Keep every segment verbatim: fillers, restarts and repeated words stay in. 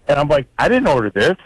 And I'm like, I didn't order this.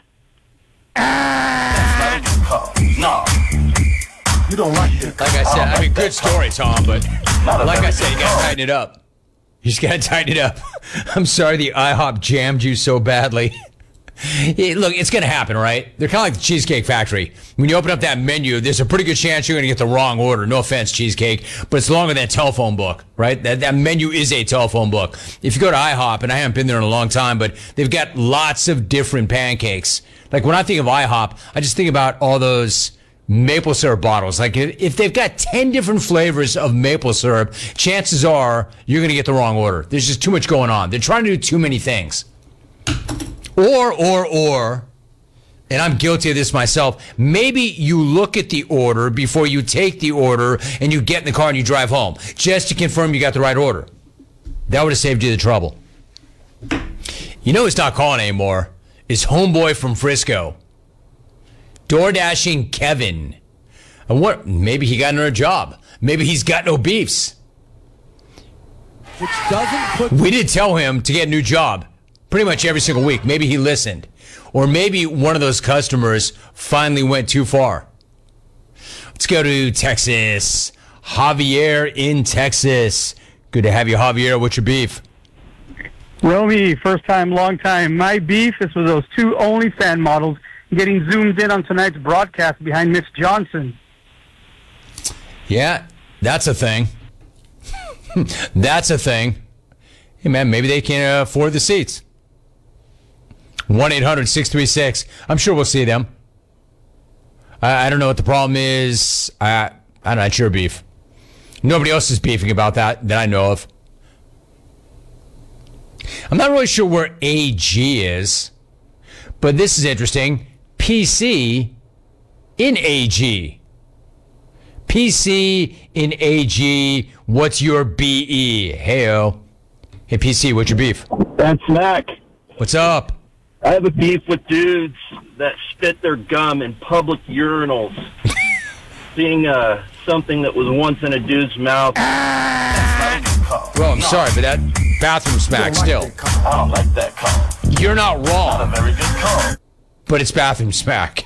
No. You don't like it. Like I said, I mean, good story, Tom, but like I said, you got to tighten it up. You just got to tighten it up. I'm sorry the IHOP jammed you so badly. It, look, it's going to happen, right? They're kind of like the Cheesecake Factory. When you open up that menu, there's a pretty good chance you're going to get the wrong order. No offense, Cheesecake, but it's longer than a telephone book, right? That, that menu is a telephone book. If you go to IHOP, and I haven't been there in a long time, but they've got lots of different pancakes. Like when I think of IHOP, I just think about all those maple syrup bottles. Like if they've got ten different flavors of maple syrup, chances are you're going to get the wrong order. There's just too much going on. They're trying to do too many things. Or, or, or, and I'm guilty of this myself, maybe you look at the order before you take the order and you get in the car and you drive home just to confirm you got the right order. That would have saved you the trouble. You know who's not calling anymore? Is homeboy from Frisco. DoorDashing Kevin. And what? Maybe he got another job. Maybe he's got no beefs. Which doesn't put... We did tell him to get a new job pretty much every single week. Maybe he listened. Or maybe one of those customers finally went too far. Let's go to Texas. Javier in Texas. Good to have you, Javier. What's your beef? Romy, first time, long time. My beef is with those two OnlyFans models getting zoomed in on tonight's broadcast behind Mitch Johnson. Yeah, that's a thing. That's a thing. Hey, man, maybe they can't afford the seats. one eight hundred six three six. I'm sure we'll see them. I, I don't know what the problem is. I, I'm not sure beef. Nobody else is beefing about that that I know of. I'm not really sure where A G is, but this is interesting. P C in A G. P C in A G. What's your B E? Heyo. Hey, P C, what's your beef? That's Mac. What's up? I have a beef with dudes that spit their gum in public urinals. Seeing uh, something that was once in a dude's mouth. Well, I'm sorry, but that bathroom smack still. I don't like that call. You're not wrong. Not a very good call. But it's bathroom smack.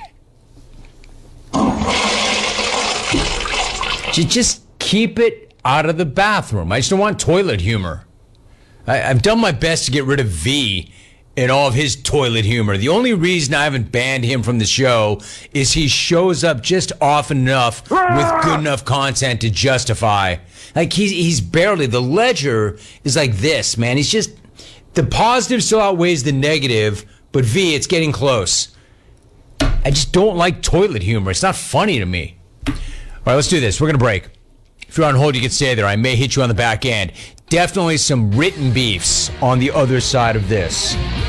Just keep it out of the bathroom. I just don't want toilet humor. I, I've done my best to get rid of V in all of his toilet humor. The only reason I haven't banned him from the show is he shows up just often enough with good enough content to justify. Like, he's, he's barely, the ledger is like this, man. He's just, the positive still outweighs the negative, but V, it's getting close. I just don't like toilet humor. It's not funny to me. All right, let's do this. We're going to break. If you're on hold, you can stay there. I may hit you on the back end. Definitely some written beefs on the other side of this.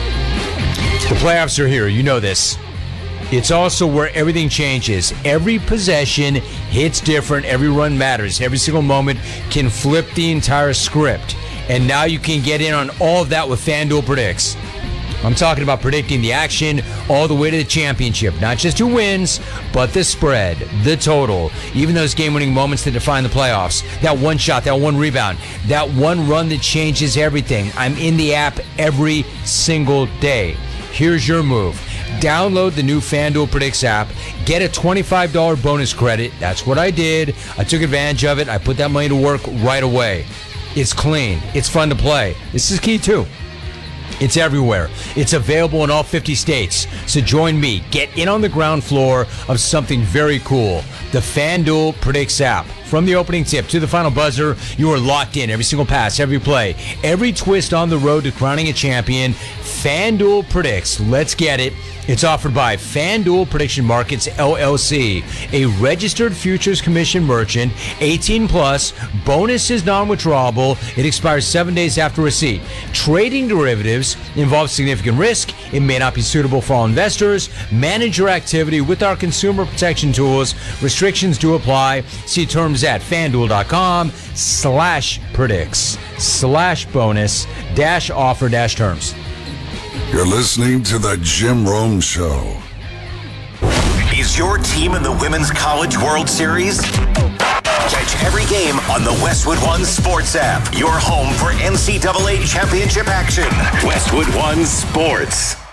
The playoffs are here. You know this. It's also where everything changes. Every possession hits different. Every run matters. Every single moment can flip the entire script. And now you can get in on all of that with FanDuel Predicts. I'm talking about predicting the action all the way to the championship. Not just who wins, but the spread, the total, even those game-winning moments that define the playoffs. That one shot, that one rebound, that one run that changes everything. I'm in the app every single day. Here's your move. Download the new FanDuel Predicts app. Get a twenty-five dollars bonus credit. That's what I did. I took advantage of it. I put that money to work right away. It's clean. It's fun to play. This is key, too. It's everywhere. It's available in all fifty states. So join me. Get in on the ground floor of something very cool. The FanDuel Predicts app. From the opening tip to the final buzzer, you are locked in. Every single pass, every play, every twist on the road to crowning a champion. FanDuel Predicts. Let's get it. It's offered by FanDuel Prediction Markets, L L C, a registered futures commission merchant, eighteen plus, bonus is non-withdrawable, it expires seven days after receipt. Trading derivatives involves significant risk, it may not be suitable for all investors. Manage your activity with our consumer protection tools. Restrictions do apply. See terms at FanDuel.com slash predicts slash bonus dash offer dash terms. You're listening to The Jim Rome Show. Is your team in the Women's College World Series? Catch every game on the Westwood One Sports app. Your home for N C double A championship action. Westwood One Sports.